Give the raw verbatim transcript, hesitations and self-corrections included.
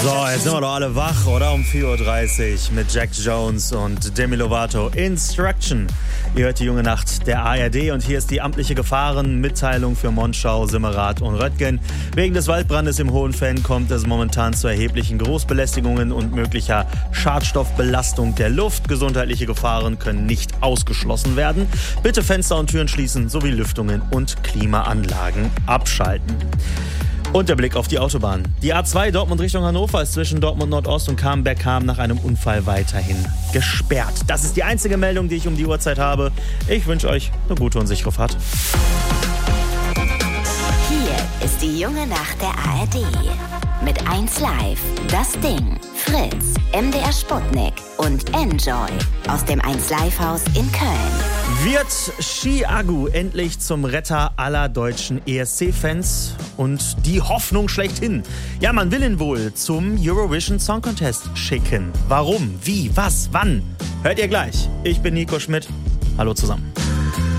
So, jetzt sind wir doch alle wach, oder? Um vier Uhr dreißig mit Jack Jones und Demi Lovato. Instruction. Ihr hört die junge Nacht der A R D und hier ist die amtliche Gefahrenmitteilung für Monschau, Simmerath und Röttgen. Wegen des Waldbrandes im Hohenfenn kommt es momentan zu erheblichen Großbelästigungen und möglicher Schadstoffbelastung der Luft. Gesundheitliche Gefahren können nicht ausgeschlossen werden. Bitte Fenster und Türen schließen sowie Lüftungen und Klimaanlagen abschalten. Und der Blick auf die Autobahn. Die A zwei Dortmund Richtung Hannover ist zwischen Dortmund Nordost und Camberg-Ham nach einem Unfall weiterhin gesperrt. Das ist die einzige Meldung, die ich um die Uhrzeit habe. Ich wünsche euch eine gute und sichere Fahrt. Hier ist die junge Nacht der A R D. Mit eins Live, Das Ding, Fritz, M D R Sputnik und Enjoy aus dem eins Live Haus in Köln. Wird Chiagu endlich zum Retter aller deutschen E S C-Fans und die Hoffnung schlechthin? Ja, man will ihn wohl zum Eurovision Song Contest schicken. Warum? Wie? Was? Wann? Hört ihr gleich. Ich bin Nico Schmidt. Hallo zusammen.